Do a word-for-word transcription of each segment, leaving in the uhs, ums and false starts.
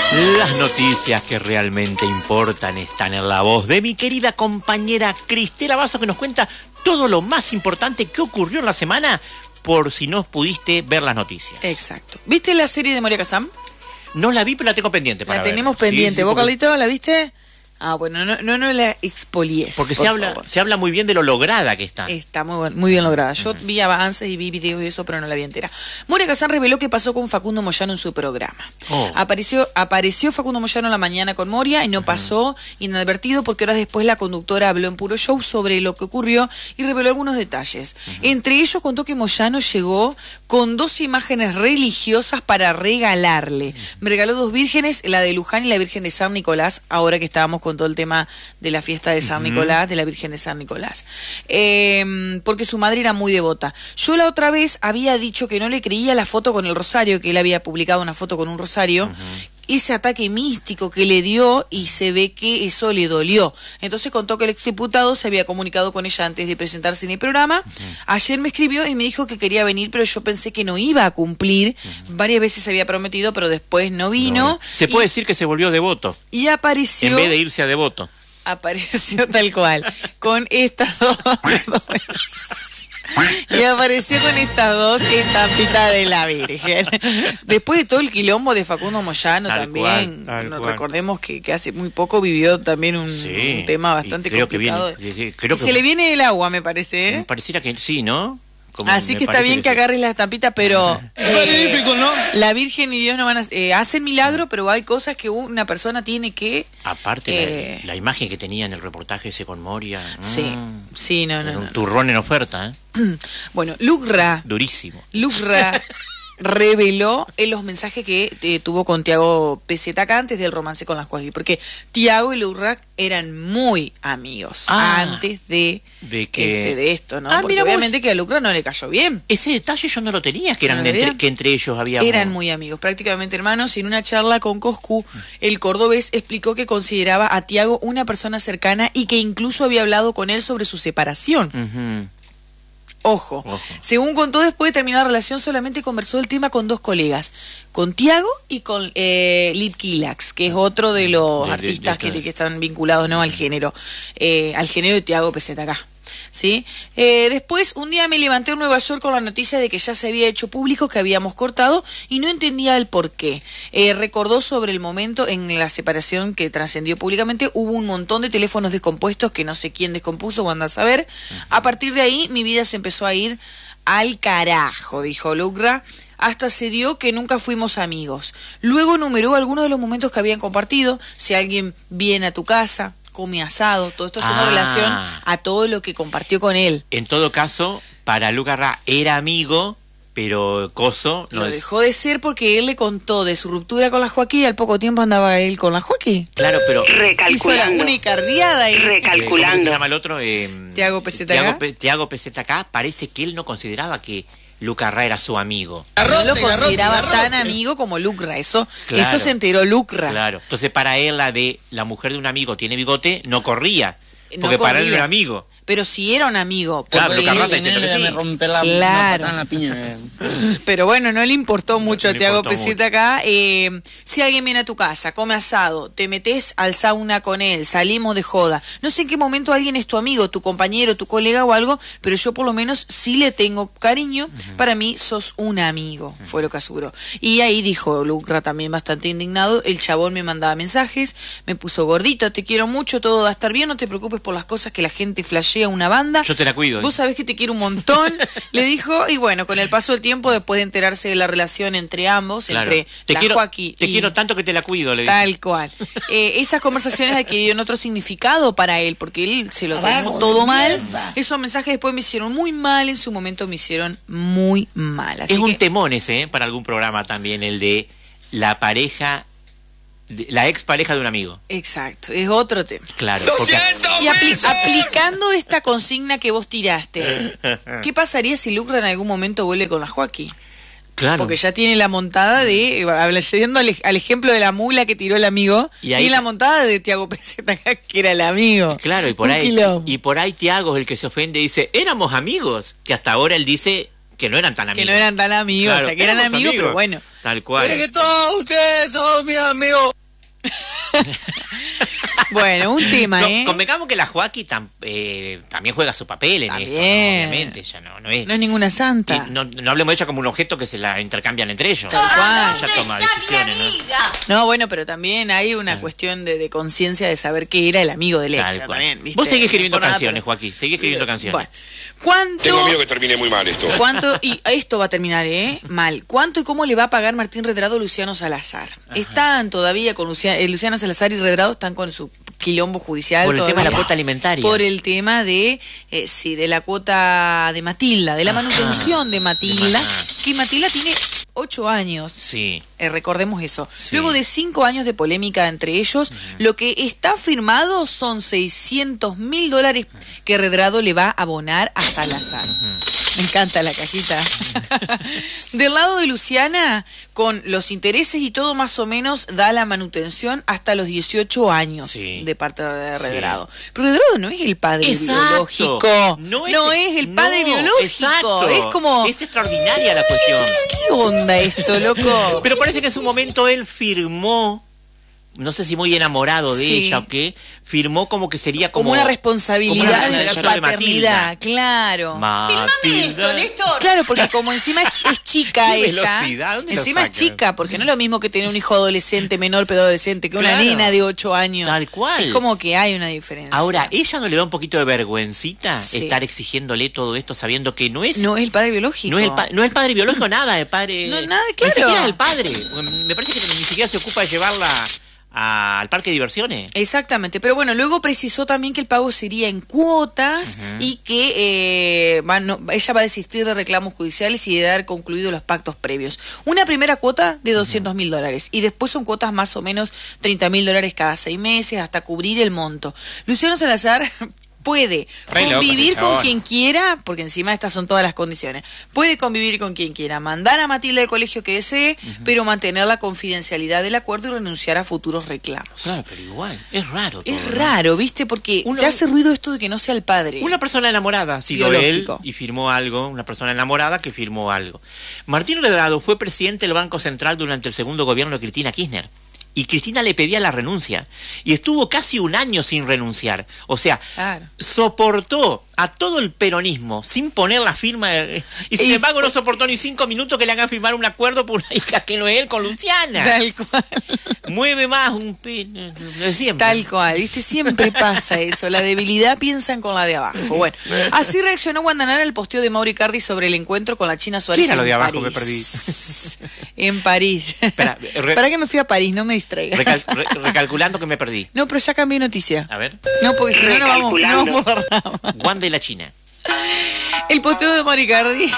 Las noticias que realmente importan están en la voz de mi querida compañera Cristela Basso, que nos cuenta todo lo más importante que ocurrió en la semana, por si no pudiste ver las noticias. Exacto. ¿Viste la serie de Moria Kazan? No la vi, pero la tengo pendiente para La ver. tenemos pendiente. Sí, sí, ¿Vos, porque... Carlito, la viste? Ah, bueno, no, no, no la expolies. Porque por se habla, favor. se habla muy bien de lo lograda que está. Está muy, buen- muy bien lograda. Yo uh-huh. vi avances y vi videos de eso, pero no la vi entera. Moria Kazan reveló qué pasó con Facundo Moyano en su programa. Oh. Apareció, apareció Facundo Moyano en la mañana con Moria y no uh-huh. pasó inadvertido porque horas después la conductora habló en Puro Show sobre lo que ocurrió y reveló algunos detalles. Uh-huh. Entre ellos contó que Moyano llegó con dos imágenes religiosas para regalarle. Uh-huh. Me regaló dos vírgenes, la de Luján y la Virgen de San Nicolás, ahora que estábamos con todo el tema de la fiesta de San uh-huh. Nicolás, de la Virgen de San Nicolás, eh, porque su madre era muy devota. Yo la otra vez había dicho que no le creía la foto con el rosario, que él había publicado una foto con un rosario, uh-huh. ese ataque místico que le dio, y se ve que eso le dolió. Entonces contó que el exdiputado se había comunicado con ella antes de presentarse en el programa. Uh-huh. Ayer me escribió y me dijo que quería venir, pero yo pensé que no iba a cumplir. Uh-huh. Varias veces se había prometido, pero después no vino. No, se puede y, decir que se volvió devoto. Y apareció... En vez de irse a devoto. Apareció tal cual, con estas dos, y apareció con estas dos estampitas de la Virgen. Después de todo el quilombo de Facundo Moyano tal también, cual, no, recordemos que, que hace muy poco vivió también un, sí, un tema bastante creo complicado. Que viene, creo que... Se le viene el agua, me parece, ¿eh? Me pareciera que sí, ¿no? Como Así que está bien que, que agarres la estampita, pero eh, ¿no? La Virgen y Dios no van a eh, hacen milagro, pero hay cosas que una persona tiene que... Aparte, eh, la, la imagen que tenía en el reportaje ese con Moria. Sí, mm, sí, no, no, un no. turrón en oferta, ¿eh? Bueno, Lucra. Durísimo. Lucra reveló en los mensajes que eh, tuvo con Tiago Pesetacá antes del romance con las Joaquín, porque Tiago y Lucra eran muy amigos ah, antes de, de, que... este, de esto, ¿no? Ah, porque obviamente vos... que a Lucra no le cayó bien. Ese detalle yo no lo tenía, que eran ¿No entre, que entre ellos había... Eran muy amigos, prácticamente hermanos, y en una charla con Coscu, el cordobés explicó que consideraba a Tiago una persona cercana y que incluso había hablado con él sobre su separación. Uh-huh. Ojo. Ojo, según contó, después de terminar la relación solamente conversó el tema con dos colegas, con Tiago y con eh, Lid Kilax, que es otro de los de, artistas de, de, de, que, que están vinculados, ¿no?, al género, eh, al género de Tiago Pesetacá. ¿Sí? Eh, después, un día me levanté en Nueva York con la noticia de que ya se había hecho público que habíamos cortado y no entendía el por qué. Eh, recordó sobre el momento en la separación que trascendió públicamente, hubo un montón de teléfonos descompuestos que no sé quién descompuso, o anda a saber. A partir de ahí, mi vida se empezó a ir al carajo, dijo Lucra. Hasta se dio que nunca fuimos amigos. Luego enumeró algunos de los momentos que habían compartido, si alguien viene a tu casa, come asado, todo esto haciendo ah. relación a todo lo que compartió con él. En todo caso, para Lucas era amigo, pero Coso no lo es... dejó de ser porque él le contó de su ruptura con la Joaquín y al poco tiempo andaba él con la Joaquín. Claro, pero... Hizo la unicardiada y... Recalculando. ¿Cómo se llama el otro? Eh, Tiago Pesetacá. Tiago, Pe Tiago Pesetacá, parece que él no consideraba que Lucra era su amigo. No lo consideraba garrote, tan garrote. amigo como Lucra, eso, claro, eso se enteró Lucra. Claro, entonces para él la de la mujer de un amigo tiene bigote no corría, porque no corría. Para él era un amigo. Pero si era un amigo. Claro, Lucas Rata diciendo que sí. Me rompe la, claro. la, la piña. Pero bueno, no le importó mucho no, a Tiago Pesetacá. Eh, si alguien viene a tu casa, come asado, te metes al sauna con él, salimos de joda. No sé en qué momento alguien es tu amigo, tu compañero, tu colega o algo, pero yo por lo menos sí le tengo cariño. Uh-huh. Para mí sos un amigo, uh-huh. fue lo que aseguró. Y ahí dijo Lucra también bastante indignado. El chabón me mandaba mensajes, me puso gordito, te quiero mucho, todo va a estar bien, no te preocupes por las cosas que la gente flashea una banda. Yo te la cuido. Vos sabés que te quiero un montón, le dijo, y bueno, con el paso del tiempo, después de enterarse de la relación entre ambos, claro. entre te la quiero, Joaquín Te y... quiero tanto que te la cuido, le dijo. Tal cual. Eh, esas conversaciones adquirieron otro significado para él, porque él se lo tomó todo mal. Esos mensajes después me hicieron muy mal, en su momento me hicieron muy mal. Así es que... un temón ese, ¿eh? Para algún programa también, el de la pareja... la ex pareja de un amigo. Exacto, es otro tema. Claro. Porque... Y apli aplicando esta consigna que vos tiraste, ¿qué pasaría si Lucra en algún momento vuelve con la Joaquín? Claro. Porque ya tiene la montada de, yendo al, al ejemplo de la mula que tiró el amigo, y ahí tiene la montada de Tiago Pesetacá, que era el amigo. Claro, y por ahí, y por ahí Tiago es el que se ofende y dice, éramos amigos, que hasta ahora él dice que no eran tan amigos. Que no eran tan amigos, claro, o sea, que eran amigos, amigos, pero bueno. Tal cual. Pero que todos ustedes son mis amigos. Bueno, un tema, no, ¿eh? Convengamos que la Joaquín tam, eh, también juega su papel en también. esto, ¿no? Obviamente. Ella no, no es... No es ninguna santa. No, no hablemos de ella como un objeto que se la intercambian entre ellos. Tal cual. Ella toma decisiones, ¿no? No, bueno, pero también hay una claro. cuestión de, de conciencia de saber que era el amigo del ex. También, ¿viste? Vos seguís escribiendo no canciones, nada, pero... Joaquín. Seguís escribiendo canciones. Bueno. ¿Cuánto, Tengo miedo que termine muy mal esto. ¿Cuánto? Y esto va a terminar, ¿eh? Mal. ¿Cuánto y cómo le va a pagar Martín Redrado a Luciano Salazar? Ajá. Están todavía con Luciana, eh, Luciana Salazar y Redrado están con su quilombo judicial. Por el todavía, tema de la cuota alimentaria. Por el tema de, eh, sí, de la cuota de Matilda, de la Ajá. manutención de Matilda, de que Matilda tiene ocho años. Sí. Eh, recordemos eso. Sí. Luego de cinco años de polémica entre ellos, uh-huh. lo que está firmado son seiscientos mil dólares que Redrado le va a abonar a Salazar. Uh-huh. Me encanta la cajita. Del lado de Luciana, con los intereses y todo más o menos, da la manutención hasta los dieciocho años sí. de parte de Redrado. Sí. Pero Redrado no es el padre exacto. biológico. No es, no es el padre no, biológico. Exacto. Es como... Es extraordinaria la cuestión. ¿Qué onda esto, loco? Pero parece que en su momento él firmó... No sé si muy enamorado de sí. ella o qué, firmó como que sería como... Como una responsabilidad como una de la paternidad, claro. Filmame esto, Néstor. Claro, porque como encima es, es chica ella, encima es chica, porque no es lo mismo que tener un hijo adolescente, menor pero adolescente, que claro. una nena de ocho años. Tal cual. Es como que hay una diferencia. Ahora, ¿ella no le da un poquito de vergüencita sí. estar exigiéndole todo esto sabiendo que no es... No es el padre biológico. No es el, pa no es el padre biológico, nada, el padre... No, nada, claro. Ni siquiera es el padre. Me parece que ni siquiera se ocupa de llevarla... al parque de diversiones. Exactamente, pero bueno, luego precisó también que el pago sería en cuotas uh-huh. y que eh, va, no, ella va a desistir de reclamos judiciales y de dar concluidos los pactos previos. Una primera cuota de doscientos mil dólares y después son cuotas más o menos treinta mil dólares cada seis meses hasta cubrir el monto. Luciano Salazar... puede Re convivir loco, con quien quiera, porque encima estas son todas las condiciones. Puede convivir con quien quiera, mandar a Matilda al colegio que desee, uh-huh. pero mantener la confidencialidad del acuerdo y renunciar a futuros reclamos. Claro, pero igual, es raro. Todo, es raro, ¿viste? Porque Uno, te hace ruido esto de que no sea el padre. Una persona enamorada ha sido él y firmó algo, una persona enamorada que firmó algo. Martín Redrado fue presidente del Banco Central durante el segundo gobierno de Cristina Kirchner. Y Cristina le pedía la renuncia. Y estuvo casi un año sin renunciar. O sea, claro. soportó a todo el peronismo sin poner la firma. De... Y sin y embargo fue... no soportó ni cinco minutos que le hagan firmar un acuerdo por una hija que no es él con Luciana. Tal cual. Mueve más un... Lo de siempre. Tal cual, ¿viste? Siempre pasa eso. La debilidad piensan con la de abajo. Bueno, así reaccionó Wanda Nara al posteo de Mauro Icardi sobre el encuentro con la China Suárez. ¿Qué era lo de abajo? París. Me perdí. En París. Espera, re... ¿Para qué me fui a París? No me distraigas. Recal... Re... recalculando que me perdí. No, pero ya cambié noticia. A ver. No, porque si no, no vamos, no vamos a dar Wanda y la China. El posteo de Mauro Icardi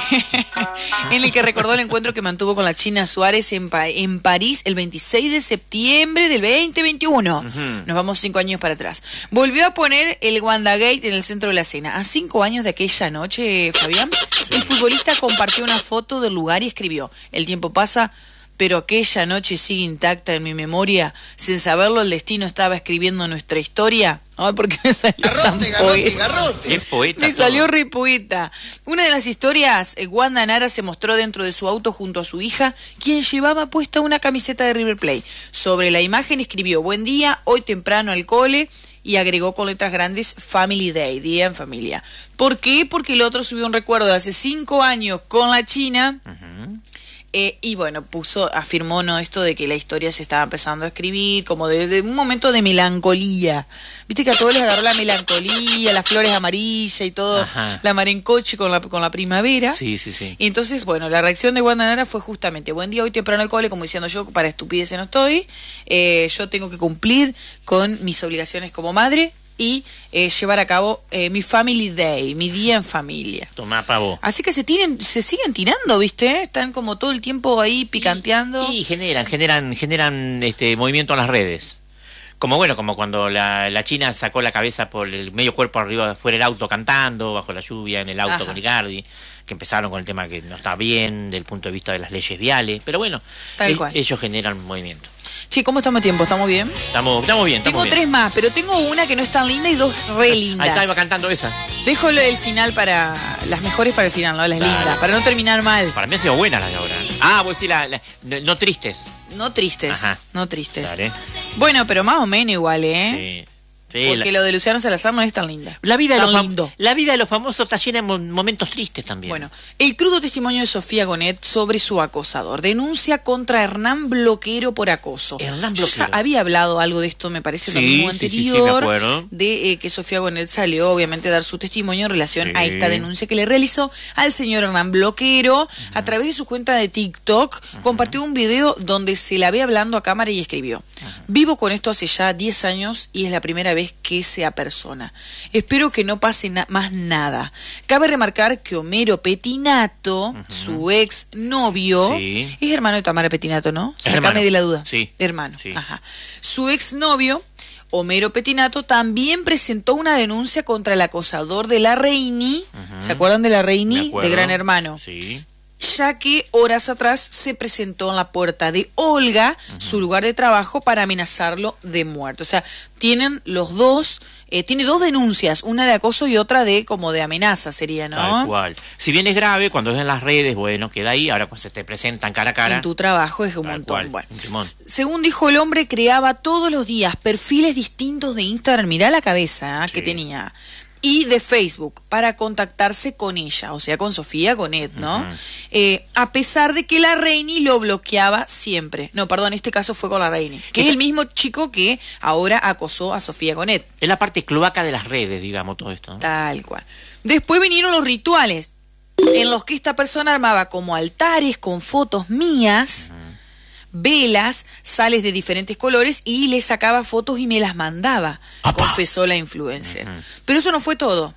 en el que recordó el encuentro que mantuvo con la China Suárez en, pa en París el veintiséis de septiembre del veinte veintiuno. Uh-huh. Nos vamos cinco años para atrás. Volvió a poner el WandaGate en el centro de la escena. A cinco años de aquella noche, Fabián, sí. el futbolista compartió una foto del lugar y escribió: el tiempo pasa, pero aquella noche sigue intacta en mi memoria. Sin saberlo, el destino estaba escribiendo nuestra historia. Ay, porque me salió garrote, tan garrote, garrote. Qué poeta. Me todo. salió re poeta. Una de las historias, Wanda Nara se mostró dentro de su auto junto a su hija, quien llevaba puesta una camiseta de River Plate. Sobre la imagen escribió: buen día, hoy temprano al cole, y agregó con letras grandes: Family Day, día en familia. ¿Por qué? Porque el otro subió un recuerdo de hace cinco años con la China. Uh-huh. Eh, y bueno, puso, afirmó no esto de que la historia se estaba empezando a escribir, como desde un momento de melancolía. Viste que a todos les agarró la melancolía, las flores amarillas y todo, ajá, la mar en coche con la, con la primavera. Sí, sí, sí. Y entonces, bueno, la reacción de Wanda Nara fue justamente: buen día, hoy temprano al cole, como diciendo, yo para estupideces no estoy, eh, yo tengo que cumplir con mis obligaciones como madre y eh, llevar a cabo eh, mi Family Day, mi día en familia. Tomá pavo. Así que se tienen, se siguen tirando, ¿viste? Están como todo el tiempo ahí picanteando. Y, y generan, generan, generan este movimiento en las redes. Como bueno, como cuando la, la China sacó la cabeza por el medio cuerpo arriba, fuera del auto cantando, bajo la lluvia, en el auto. Ajá. Con Icardi, que empezaron con el tema que no está bien, del punto de vista de las leyes viales. Pero bueno, Tal cual. ellos generan movimiento. Che, ¿cómo estamos de tiempo? ¿Estamos bien? Estamos, estamos bien, estamos Tengo bien. tres más, pero tengo una que no es tan linda y dos re lindas. Ahí está, iba cantando esa. Dejo el final para... Las mejores para el final, ¿no? Las claro. lindas, para no terminar mal. Para mí ha sido buena la de ahora. Ah, vos decís la, la, no, no tristes. No tristes, Ajá. no tristes. Dale. Bueno, pero más o menos igual, ¿eh? Sí. Sí, Porque la, lo de Luciano Salazar no es tan linda. la vida de Tan los fam- lindo. la vida de los famosos está llena de mo- momentos tristes también. Bueno, el crudo testimonio de Sofía Gonet sobre su acosador. Denuncia contra Hernán Bloquero por acoso. Hernán Yo ya Bloquero. había hablado algo de esto, me parece, Sí, lo mismo sí, sí, anterior. sí, me acuerdo. De eh, que Sofía Gonet salió, obviamente, a dar su testimonio en relación Sí. a esta denuncia que le realizó al señor Hernán Bloquero. Uh-huh. A través de su cuenta de TikTok, uh-huh. compartió un video donde se la ve hablando a cámara y escribió: uh-huh. Vivo con esto hace ya diez años y es la primera vez que se persona. Espero que no pase na- más nada. Cabe remarcar que Homero Petinato, uh-huh. su ex novio, sí. es hermano de Tamara Petinato, ¿no? Sácame de la duda. Sí. Hermano. Sí. Ajá. Su ex novio, Homero Petinato, también presentó una denuncia contra el acosador de la Reini. Uh-huh. ¿Se acuerdan de la Reini? De Gran Hermano. Sí. Ya que horas atrás se presentó en la puerta de Olga, uh-huh. su lugar de trabajo, para amenazarlo de muerte. O sea, tienen los dos, eh, tiene dos denuncias, una de acoso y otra de como de amenaza sería, ¿no? Tal cual. Si bien es grave, cuando es en las redes, bueno, queda ahí, ahora cuando se te presentan cara a cara. En tu trabajo es un Tal montón. Cual, bueno, un según dijo el hombre, creaba todos los días perfiles distintos de Instagram, mirá la cabeza ¿eh? sí. que tenía. Y de Facebook, para contactarse con ella, o sea, con Sofía Gonet, ¿no? Uh-huh. Eh, a pesar de que la Reini lo bloqueaba siempre. No, perdón, en este caso fue con la Reini, que es el mismo chico que ahora acosó a Sofía Gonet. Es la parte cloaca de las redes, digamos, todo esto, ¿no? Tal cual. Después vinieron los rituales, en los que esta persona armaba como altares con fotos mías, uh-huh. velas, sales de diferentes colores y le sacaba fotos y me las mandaba, ¡Apa! Confesó la influencer. Uh-huh. Pero eso no fue todo.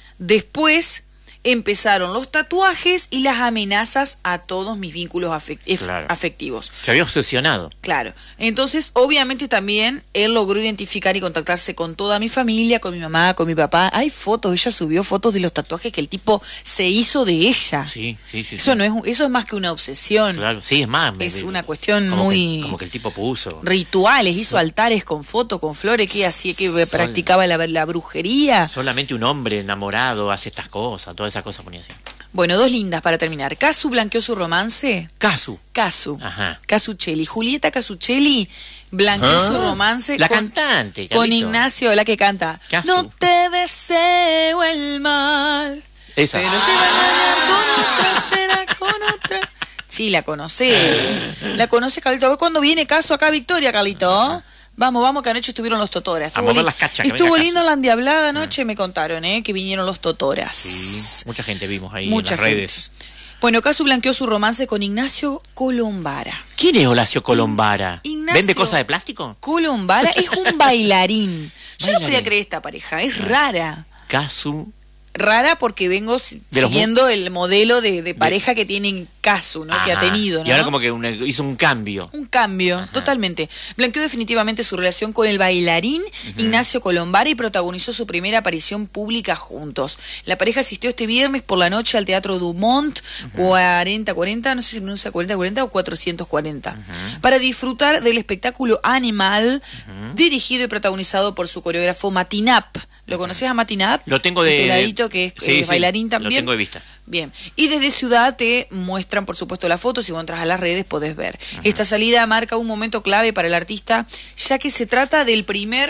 Después empezaron los tatuajes y las amenazas a todos mis vínculos afect- claro. afectivos. Se había obsesionado. Claro. Entonces, obviamente también él logró identificar y contactarse con toda mi familia, con mi mamá, con mi papá. Hay fotos, ella subió fotos de los tatuajes que el tipo se hizo de ella. Sí, sí, sí. Eso sí. no es, eso es más que una obsesión. Claro, sí, es más. Es me, una cuestión como muy... Que, como que el tipo puso. Rituales, hizo sí. altares con fotos, con flores, que hacía que Sol... practicaba la, la brujería. Solamente un hombre enamorado hace estas cosas, todas esas cosas ponía así. Bueno, dos lindas para terminar. Casu blanqueó su romance. Casu. Casu. Ajá. Casuccelli. Julieta Casuccelli blanqueó ¿Ah? su romance. La con, cantante. Con Ignacio, la que canta. Casu. No te deseo el mal. Esa. Pero te van a dar con otra, será con otra. Sí, la conocé. La conoce, Carlito. A ver cuándo viene Casu acá a Victoria, Carlito. Ajá. Vamos, vamos, que anoche estuvieron los Totoras. Estuvo, li- las cachas, estuvo lindo la endiablada anoche, me contaron, ¿eh? Que vinieron los Totoras. Sí, mucha gente vimos ahí mucha en las gente. redes. Bueno, Casu blanqueó su romance con Ignacio Colombara. ¿Quién es Horacio Colombara? Ignacio ¿Vende cosas de plástico? Colombara es un bailarín. Yo bailarín. no podía creer esta pareja, es rara. Casu. Rara porque vengo siguiendo mu- el modelo de, de pareja de... que tienen Casu, ¿no? Ajá. Que ha tenido, ¿no? Y ahora como que una, hizo un cambio. Un cambio, Ajá. totalmente. Blanqueó definitivamente su relación con el bailarín uh-huh. Ignacio Colombara y protagonizó su primera aparición pública juntos. La pareja asistió este viernes por la noche al Teatro Dumont, uh-huh. cuarenta cuarenta, no sé si se pronuncia cuarenta cuarenta o cuatrocientos cuarenta, uh-huh. para disfrutar del espectáculo Animal, uh-huh. dirigido y protagonizado por su coreógrafo Matinap. ¿Lo conoces a Matinap? Lo tengo de... El peladito que es sí, eh, bailarín sí, también. Lo tengo de vista. Bien. Y desde Ciudad te muestran, por supuesto, las fotos. Si vos entras a las redes podés ver. Uh-huh. Esta salida marca un momento clave para el artista, ya que se trata del primer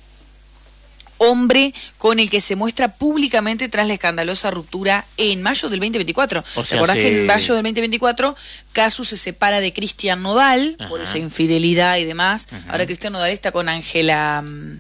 hombre con el que se muestra públicamente tras la escandalosa ruptura en mayo del veinte veinticuatro. O ¿Te sea, acordás se... que en mayo del veinte veinticuatro Casu se separa de Cristian Nodal Ajá. por esa infidelidad y demás? Ajá. Ahora Cristian Nodal está con Ángela...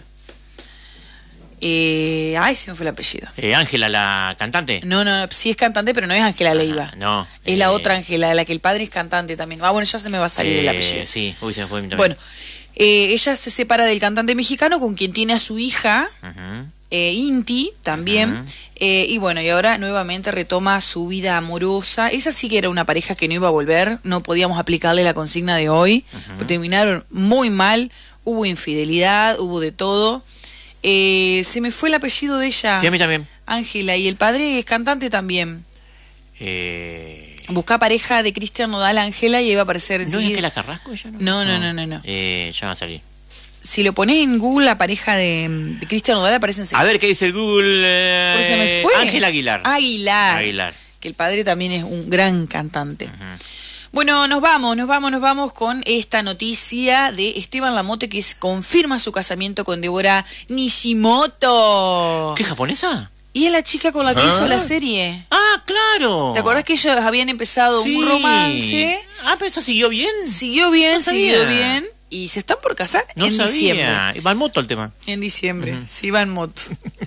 Eh, ay, se me fue el apellido. Ángela, eh, la cantante. No, no, sí es cantante, pero no es Ángela Leiva. Ah, no. Es eh, la otra Ángela, la que el padre es cantante también. Ah, bueno, ya se me va a salir eh, el apellido. Sí, uy, se me fue también. Bueno, eh, ella se separa del cantante mexicano con quien tiene a su hija, uh-huh. eh, Inti, también. Uh-huh. Eh, y bueno, y ahora nuevamente retoma su vida amorosa. Esa sí que era una pareja que no iba a volver. No podíamos aplicarle la consigna de hoy. Uh-huh. Terminaron muy mal. Hubo infidelidad, hubo de todo. Eh, se me fue el apellido de ella. Sí, a mí también. Ángela, y el padre es cantante también. Eh... Busca pareja de Cristian Nodal, Ángela, y iba a aparecer enseguida. ¿No es Ángela Carrasco ella? No, no, no, no. no, no. Eh, ya va a salir. Si lo pones en Google, la pareja de, de Cristian Nodal aparece enseguida. A ver qué dice el Google. Eh... Porque se me fue. Ángela Aguilar. Aguilar. Aguilar. Que el padre también es un gran cantante. Uh-huh. Bueno, nos vamos, nos vamos, nos vamos con esta noticia de Esteban Lamote que es, confirma su casamiento con Débora Nishimoto. ¿Qué, japonesa? Y es la chica con la que ¿Ah? hizo la serie. Ah, claro. ¿Te acordás que ellos habían empezado sí. un romance? Ah, pero eso siguió bien. Siguió bien, no siguió bien. Y se están por casar no en sabía. diciembre. Va en moto el tema. En diciembre, uh-huh. sí, va en moto.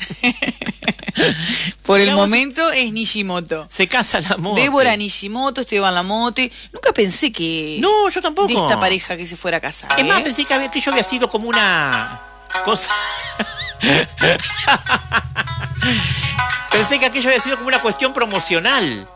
Por el momento es Nishimoto. Se casa Lamote. Débora Nishimoto, Esteban Lamote. Nunca pensé que... No, yo tampoco. De esta pareja que se fuera a casar. Es ¿eh? más, pensé que aquello había sido como una cosa... Pensé que aquello había sido como una cuestión promocional.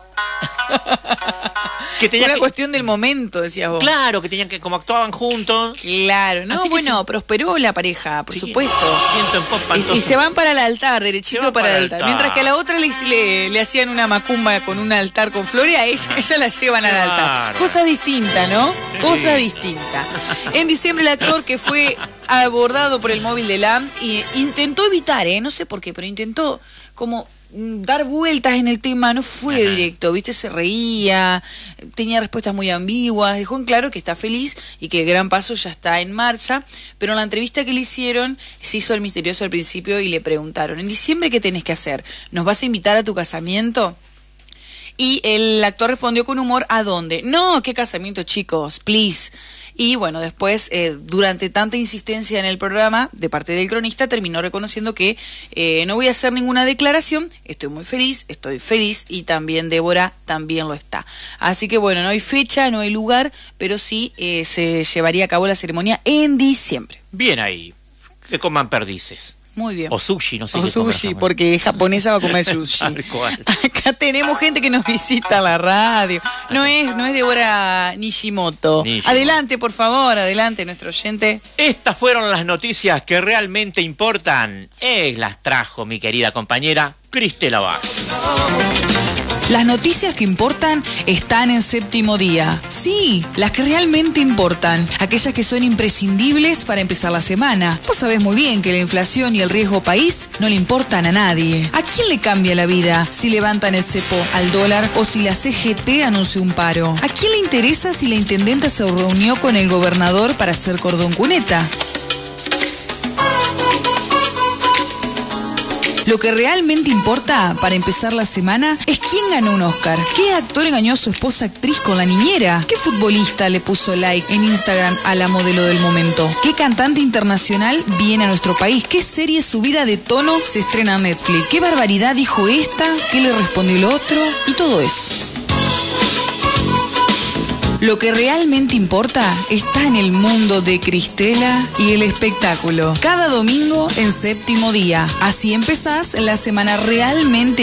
Que tenía una que... cuestión del momento, decías vos. Claro, que tenían que, como actuaban juntos. Claro, no, bueno, se... prosperó la pareja, por sí, supuesto. Viento en popa, y, y se van para el altar, derechito para, para el altar. altar. Mientras que a la otra le, le, le hacían una macumba con un altar con flores, a ella, ella la llevan claro. al altar. Cosa distinta, ¿no? Sí. Cosa distinta. En diciembre el actor que fue abordado por el móvil de Lam y intentó evitar, ¿eh? No sé por qué, pero intentó como... dar vueltas en el tema, no fue Ajá. directo, ¿viste? Se reía, tenía respuestas muy ambiguas, dejó en claro que está feliz y que el gran paso ya está en marcha, pero en la entrevista que le hicieron se hizo el misterioso al principio y le preguntaron, ¿en diciembre qué tenés que hacer? ¿Nos vas a invitar a tu casamiento? Y el actor respondió con humor, ¿a dónde? No, ¿qué casamiento, chicos? Please. Y bueno, después, eh, durante tanta insistencia en el programa, de parte del cronista, terminó reconociendo que eh, no voy a hacer ninguna declaración, estoy muy feliz, estoy feliz, y también Débora también lo está. Así que bueno, no hay fecha, no hay lugar, pero sí eh, se llevaría a cabo la ceremonia en diciembre. Bien ahí, que coman perdices. Muy bien. O sushi, no sé o qué sushi, porque japonesa va a comer sushi. Acá tenemos gente que nos visita a la radio. No es, no es Débora Nishimoto. Nishimoto. Adelante, por favor, adelante, nuestro oyente. Estas fueron las noticias que realmente importan. Eh, las trajo mi querida compañera Cristela Vaz. Las noticias que importan están en Séptimo Día. Sí, las que realmente importan. Aquellas que son imprescindibles para empezar la semana. Vos sabés muy bien que la inflación y el riesgo país no le importan a nadie. ¿A quién le cambia la vida si levantan el cepo al dólar o si la C G T anuncia un paro? ¿A quién le interesa si la intendenta se reunió con el gobernador para hacer cordón cuneta? Lo que realmente importa para empezar la semana es quién ganó un Oscar, qué actor engañó a su esposa actriz con la niñera, qué futbolista le puso like en Instagram a la modelo del momento, qué cantante internacional viene a nuestro país, qué serie subida de tono se estrena en Netflix, qué barbaridad dijo esta, qué le respondió el otro y todo eso. Lo que realmente importa está en el mundo de Cristela y el espectáculo. Cada domingo en Séptimo Día. Así empezás la semana realmente